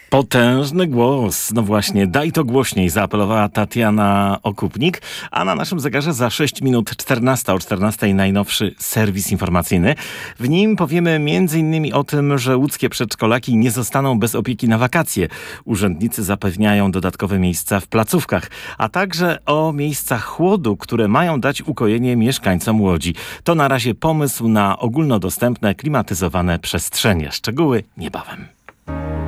Potężny głos. No właśnie, daj to głośniej, zaapelowała Tatiana Okupnik, a na naszym zegarze za 6 minut 14. O 14 najnowszy serwis informacyjny. W nim powiemy m.in. o tym, że łódzkie przedszkolaki nie zostaną bez opieki na wakacje. Urzędnicy zapewniają dodatkowe miejsca w placówkach, a także o miejscach chłodu, które mają dać ukojenie mieszkańcom Łodzi. To na razie pomysł na ogólnodostępne, klimatyzowane przestrzenie. Szczegóły niebawem.